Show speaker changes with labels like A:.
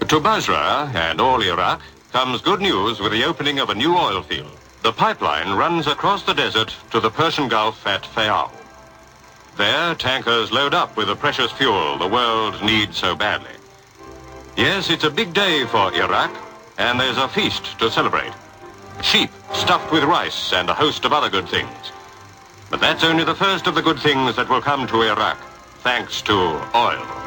A: To Basra and all Iraq comes good news with the opening of a new oil field. The pipeline runs across the desert to the Persian Gulf at Fayal. There, tankers load up with the precious fuel the world needs so badly. Yes, it's a big day for Iraq, and there's a feast to celebrate. Sheep stuffed with rice and a host of other good things. But that's only the first of the good things that will come to Iraq, thanks to oil.